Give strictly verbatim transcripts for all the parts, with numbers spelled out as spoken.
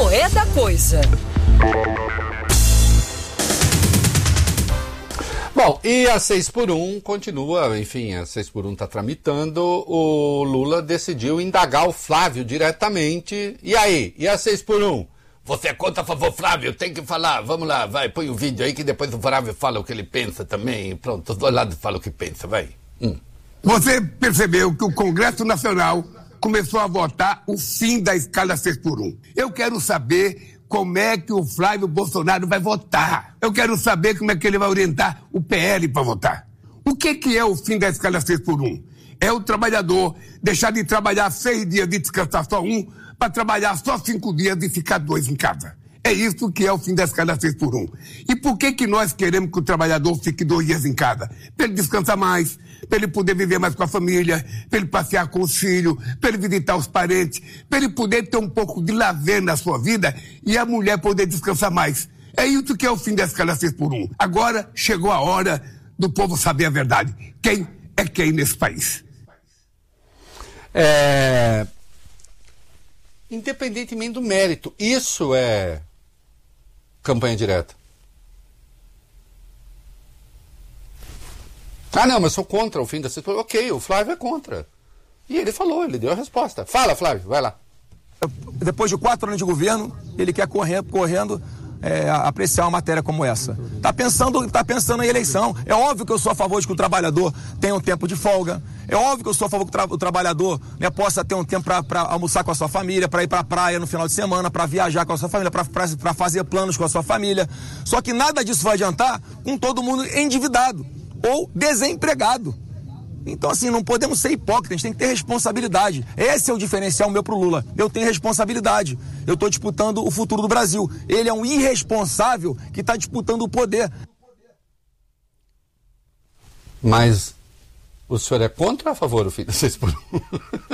O É da Coisa. Bom, e a seis por um continua, enfim, a seis por um está tramitando, o Lula decidiu indagar o Flávio diretamente. E aí? E a seis por um? Você é contra a favor, Flávio? Tem que falar. Vamos lá, vai, põe o vídeo aí que depois o Flávio fala o que ele pensa também. Pronto, os dois lados falam o que pensa, vai. Hum. Você percebeu que o Congresso Nacional começou a votar o fim da escala seis por um. Eu quero saber como é que o Flávio Bolsonaro vai votar. Eu quero saber como é que ele vai orientar o P L para votar. O que, que é o fim da escala seis por um? É o trabalhador deixar de trabalhar seis dias e descansar só um, para trabalhar só cinco dias e ficar dois em casa. É isso que é o fim da escala seis por um. E por que que nós queremos que o trabalhador fique dois dias em casa? Para ele descansar mais, para ele poder viver mais com a família, para ele passear com os filhos, para ele visitar os parentes, para ele poder ter um pouco de lazer na sua vida e a mulher poder descansar mais. É isso que é o fim da escala seis por um. Agora chegou a hora do povo saber a verdade. Quem é quem nesse país? É... Independentemente do mérito, isso é campanha direta. Ah, não, mas sou contra o fim da situação. Ok, o Flávio é contra. E ele falou, ele deu a resposta. Fala, Flávio, vai lá. Depois de quatro anos de governo, ele quer correr, correndo é, apreciar uma matéria como essa. Tá pensando, tá pensando em eleição. É óbvio que eu sou a favor de que o trabalhador tenha um tempo de folga. É óbvio que eu sou a favor que o, tra o trabalhador, né, possa ter um tempo para almoçar com a sua família, para ir para a praia no final de semana, para viajar com a sua família, para fazer planos com a sua família. Só que nada disso vai adiantar com todo mundo endividado ou desempregado. Então, assim, não podemos ser hipócritas, a gente tem que ter responsabilidade. Esse é o diferencial meu pro Lula. Eu tenho responsabilidade. Eu estou disputando o futuro do Brasil. Ele é um irresponsável que está disputando o poder. Mas o senhor é contra ou a favor do fim da seis por um?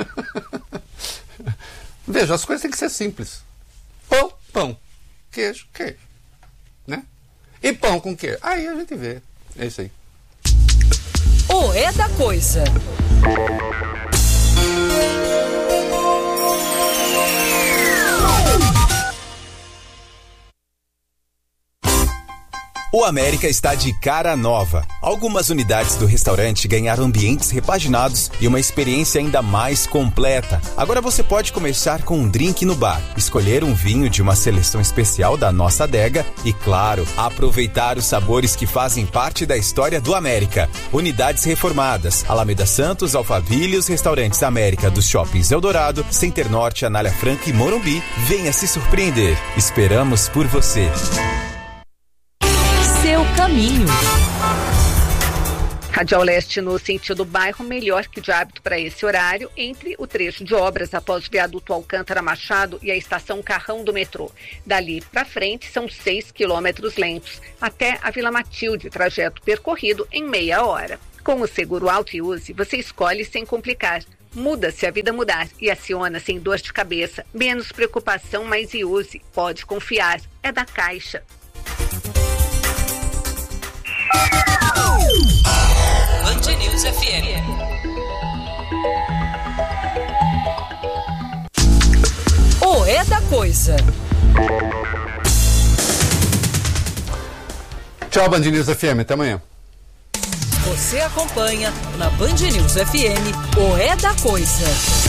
Veja, as coisas têm que ser simples. Pão, pão. Queijo, queijo. Né? E pão com queijo? Aí a gente vê. É isso aí. O É da Coisa. O América está de cara nova. Algumas unidades do restaurante ganharam ambientes repaginados e uma experiência ainda mais completa. Agora você pode começar com um drink no bar, escolher um vinho de uma seleção especial da nossa adega e, claro, aproveitar os sabores que fazem parte da história do América. Unidades reformadas: Alameda Santos, Alphaville e os restaurantes América dos shoppings Eldorado, Center Norte, Anália Franca e Morumbi. Venha se surpreender. Esperamos por você. Seu caminho. Radial Leste no sentido bairro, melhor que de hábito para esse horário, entre o trecho de obras após o viaduto Alcântara Machado e a estação Carrão do metrô. Dali para frente são seis quilômetros lentos, até a Vila Matilde, trajeto percorrido em meia hora. Com o seguro Auto e Use, você escolhe sem complicar. Muda se a vida mudar e aciona sem dor de cabeça. Menos preocupação, mais I U S E. Pode confiar, é da Caixa. Band News F M. O É da Coisa. Tchau, Band News F M. Até amanhã. Você acompanha na Band News F M o É da Coisa.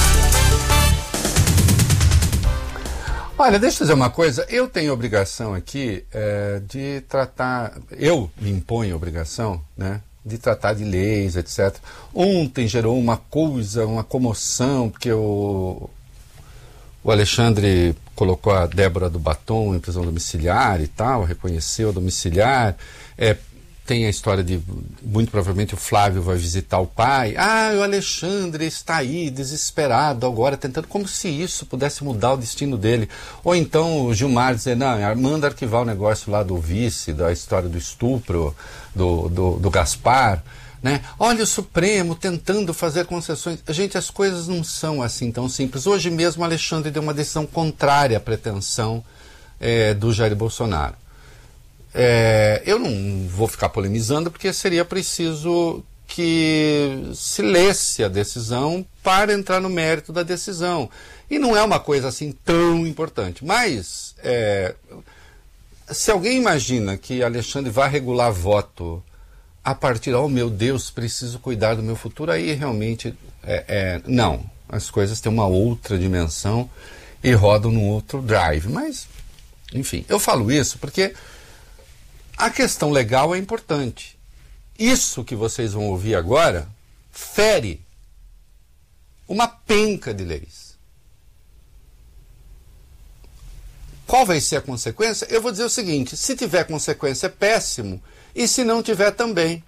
Olha, deixa eu dizer uma coisa. Eu tenho obrigação aqui é, de tratar... Eu me imponho a obrigação, né? De tratar de leis, etcétera. Ontem gerou uma coisa, uma comoção, porque o, o Alexandre colocou a Débora do Batom em prisão domiciliar e tal, reconheceu domiciliar. É, tem a história de, muito provavelmente, o Flávio vai visitar o pai. Ah, o Alexandre está aí, desesperado agora, tentando, como se isso pudesse mudar o destino dele. Ou então o Gilmar dizer, não, manda arquivar o negócio lá do vice, da história do estupro, do, do, do Gaspar. Né? Olha o Supremo tentando fazer concessões. Gente, as coisas não são assim tão simples. Hoje mesmo o Alexandre deu uma decisão contrária à pretensão é, do Jair Bolsonaro. É, eu não vou ficar polemizando, porque seria preciso que se lesse a decisão para entrar no mérito da decisão. E não é uma coisa assim tão importante. Mas, é, se alguém imagina que Alexandre vai regular voto a partir, oh meu Deus, preciso cuidar do meu futuro, aí realmente, é, é, não. As coisas têm uma outra dimensão e rodam num outro drive. Mas, enfim, eu falo isso porque a questão legal é importante. Isso que vocês vão ouvir agora fere uma penca de leis. Qual vai ser a consequência? Eu vou dizer o seguinte, se tiver consequência é péssimo, e se não tiver também.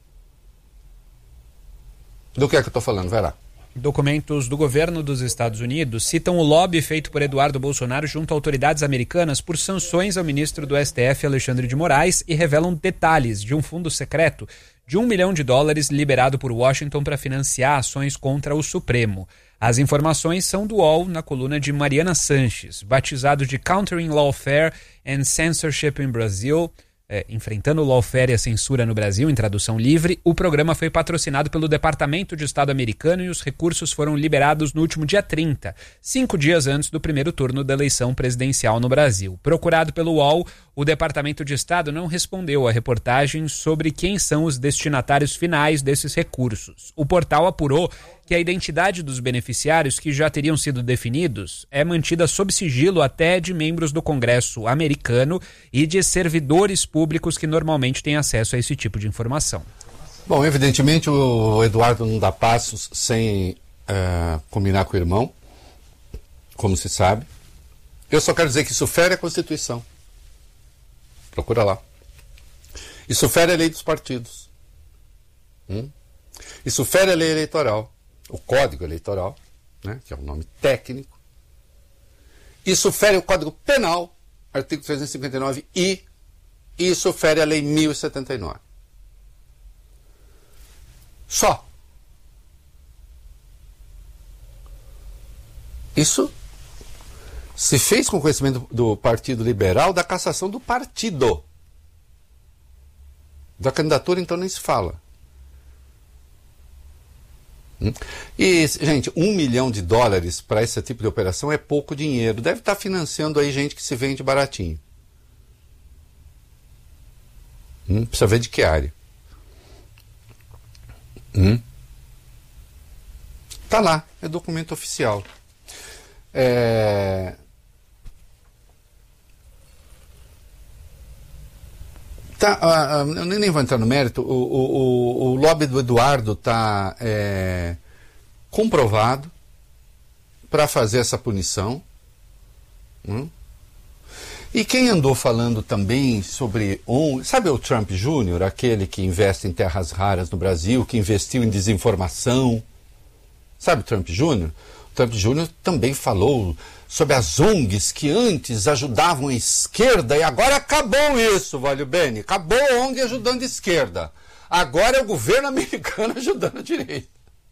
Do que é que eu estou falando? Vai lá. Documentos do governo dos Estados Unidos citam o lobby feito por Eduardo Bolsonaro junto a autoridades americanas por sanções ao ministro do S T F, Alexandre de Moraes, e revelam detalhes de um fundo secreto de um milhão de dólares liberado por Washington para financiar ações contra o Supremo. As informações são do U O L na coluna de Mariana Sanches, batizado de Countering Lawfare and Censorship in Brazil, é, enfrentando o lawfare e a censura no Brasil, em tradução livre. O programa foi patrocinado pelo Departamento de Estado americano e os recursos foram liberados no último dia trinta, cinco dias antes do primeiro turno da eleição presidencial no Brasil. Procurado pelo U O L, o Departamento de Estado não respondeu à reportagem sobre quem são os destinatários finais desses recursos. O portal apurou que a identidade dos beneficiários que já teriam sido definidos é mantida sob sigilo até de membros do Congresso americano e de servidores públicos que normalmente têm acesso a esse tipo de informação. Bom, evidentemente o Eduardo não dá passos sem uh, combinar com o irmão, como se sabe. Eu só quero dizer que isso fere a Constituição. Procura lá. Isso fere a lei dos partidos. Hum? Isso fere a lei eleitoral. O Código Eleitoral, né, que é o nome técnico. Isso fere o Código Penal, artigo trezentos e cinquenta e nove, e isso fere a Lei mil e setenta e nove. Só. Isso se fez com conhecimento do Partido Liberal da cassação do partido. Da candidatura, então, nem se fala. E, gente, um milhão de dólares para esse tipo de operação é pouco dinheiro. Deve estar financiando aí gente que se vende baratinho. Hum, precisa ver de que área. Hum. Tá lá, é documento oficial. É... Tá, uh, uh, eu nem vou entrar no mérito. O, o, o, o lobby do Eduardo está é, comprovado para fazer essa punição. Hum? E quem andou falando também sobre... Um, sabe o Trump Júnior, aquele que investe em terras raras no Brasil, que investiu em desinformação? Sabe o Trump Júnior? O Trump Júnior também falou sobre as O N Gs que antes ajudavam a esquerda e agora acabou isso, Valio Bene. Acabou a O N G ajudando a esquerda. Agora é o governo americano ajudando a direita.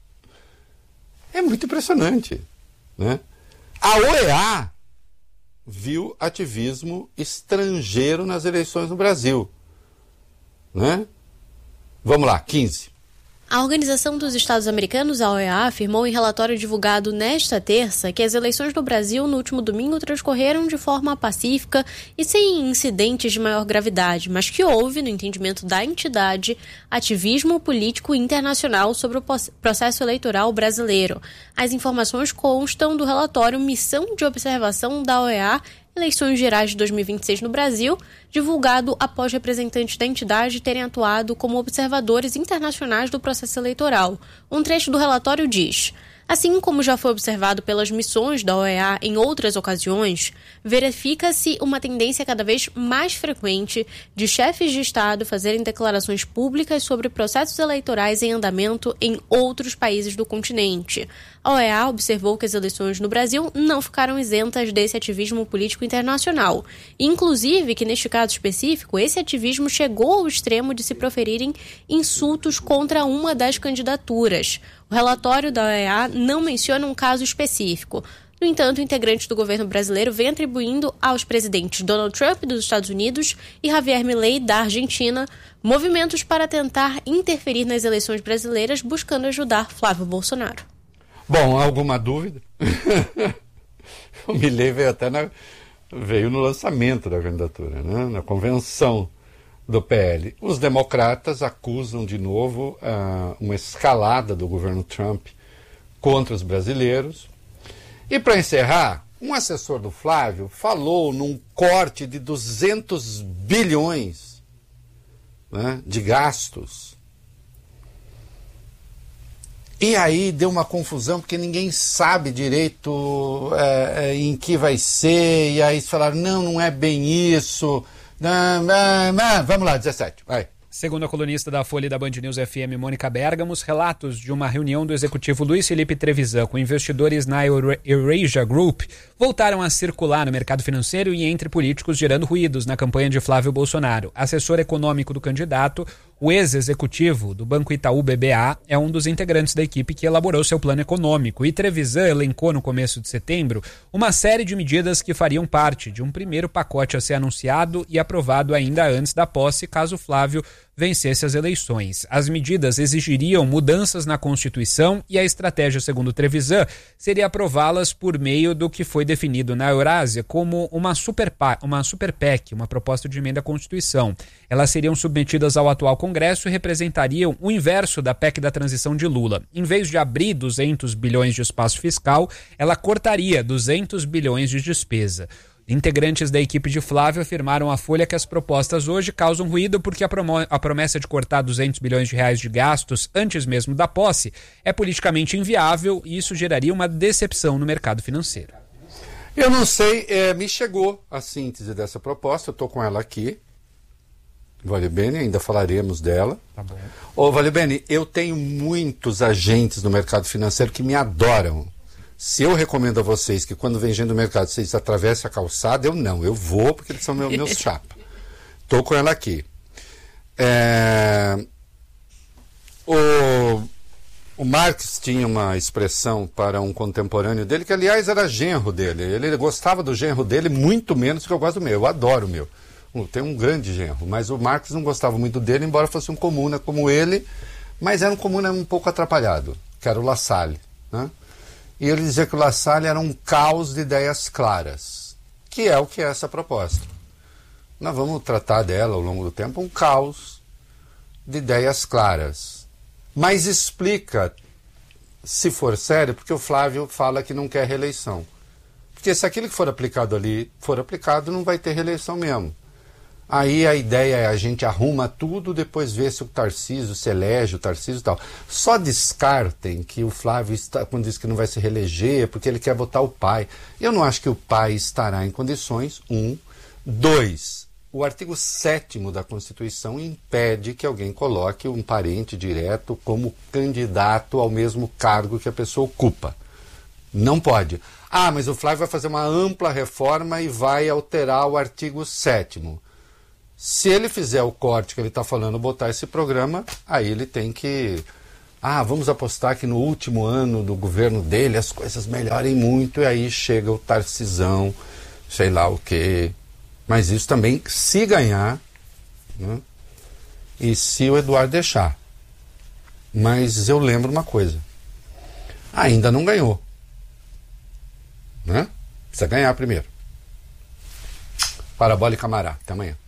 É muito impressionante, né? A O E A viu ativismo estrangeiro nas eleições no Brasil, né? Vamos lá, quinze. A Organização dos Estados Americanos, a O E A, afirmou em relatório divulgado nesta terça que as eleições no Brasil no último domingo transcorreram de forma pacífica e sem incidentes de maior gravidade, mas que houve, no entendimento da entidade, ativismo político internacional sobre o processo eleitoral brasileiro. As informações constam do relatório Missão de Observação da O E A Eleições Gerais de dois mil e vinte e seis no Brasil, divulgado após representantes da entidade terem atuado como observadores internacionais do processo eleitoral. Um trecho do relatório diz: assim como já foi observado pelas missões da O E A em outras ocasiões, verifica-se uma tendência cada vez mais frequente de chefes de Estado fazerem declarações públicas sobre processos eleitorais em andamento em outros países do continente. A O E A observou que as eleições no Brasil não ficaram isentas desse ativismo político internacional. Inclusive que, neste caso específico, esse ativismo chegou ao extremo de se proferirem insultos contra uma das candidaturas. O relatório da O E A não menciona um caso específico. No entanto, integrantes do governo brasileiro vêm atribuindo aos presidentes Donald Trump dos Estados Unidos e Javier Milei da Argentina movimentos para tentar interferir nas eleições brasileiras, buscando ajudar Flávio Bolsonaro. Bom, alguma dúvida? O Milei veio até na, veio no lançamento da candidatura, né? Na convenção do P L. Os democratas acusam de novo uh, uma escalada do governo Trump contra os brasileiros. E para encerrar, um assessor do Flávio falou num corte de duzentos bilhões, né, de gastos. E aí deu uma confusão, porque ninguém sabe direito é, é, em que vai ser, e aí falaram, não, não é bem isso. Não, não, não. Vamos lá, dezessete, vai. Segundo a colunista da Folha e da Band News F M, Mônica Bergamos, relatos de uma reunião do executivo Luiz Felipe Trevisan com investidores na Eurasia Group voltaram a circular no mercado financeiro e entre políticos, gerando ruídos na campanha de Flávio Bolsonaro. Assessor econômico do candidato, o ex-executivo do Banco Itaú B B A é um dos integrantes da equipe que elaborou seu plano econômico. E Trevisan elencou no começo de setembro uma série de medidas que fariam parte de um primeiro pacote a ser anunciado e aprovado ainda antes da posse, caso Flávio vencesse as eleições. As medidas exigiriam mudanças na Constituição e a estratégia, segundo Trevisan, seria aprová-las por meio do que foi definido na Eurásia como uma super, uma super P E C, uma proposta de emenda à Constituição. Elas seriam submetidas ao atual Congresso e representariam o inverso da P E C da transição de Lula. Em vez de abrir duzentos bilhões de espaço fiscal, ela cortaria duzentos bilhões de despesa. Integrantes da equipe de Flávio afirmaram à Folha que as propostas hoje causam ruído porque a, promo- a promessa de cortar duzentos bilhões de reais de gastos antes mesmo da posse é politicamente inviável e isso geraria uma decepção no mercado financeiro. Eu não sei, é, me chegou a síntese dessa proposta, eu estou com ela aqui. Vale Bene, ainda falaremos dela. Tá bom. Ô, Vale Bene, eu tenho muitos agentes no mercado financeiro que me adoram. Se eu recomendo a vocês que quando vem gente do mercado vocês atravessem a calçada, eu não, eu vou porque eles são meu, meus chapa. Estou com ela aqui. É... O... o Marx tinha uma expressão para um contemporâneo dele, que aliás era genro dele. Ele gostava do genro dele muito menos do que eu gosto do meu. Eu adoro o meu. Tem um grande genro, mas o Marx não gostava muito dele, embora fosse um comuna como ele, mas era um comuna um pouco atrapalhado, que era o La Salle, né? E ele dizia que o La Salle era um caos de ideias claras, que é o que é essa proposta. Nós vamos tratar dela ao longo do tempo, um caos de ideias claras. Mas explica, se for sério, porque o Flávio fala que não quer reeleição. Porque se aquilo que for aplicado ali for aplicado, não vai ter reeleição mesmo. Aí a ideia é a gente arruma tudo, depois vê se o Tarcísio se elege, o Tarcísio e tal. Só descartem que o Flávio, está, quando diz que não vai se reeleger, porque ele quer votar o pai. Eu não acho que o pai estará em condições, um. Dois, o artigo sétimo da Constituição impede que alguém coloque um parente direto como candidato ao mesmo cargo que a pessoa ocupa. Não pode. Ah, mas o Flávio vai fazer uma ampla reforma e vai alterar o artigo sétimo. Se ele fizer o corte que ele está falando, botar esse programa, aí ele tem que... Ah, vamos apostar que no último ano do governo dele as coisas melhorem muito, e aí chega o Tarcisão, sei lá o quê. Mas isso também se ganhar, né? E se o Eduardo deixar. Mas eu lembro uma coisa. Ainda não ganhou. Né? Precisa ganhar primeiro. Parabólica Camará. Até amanhã.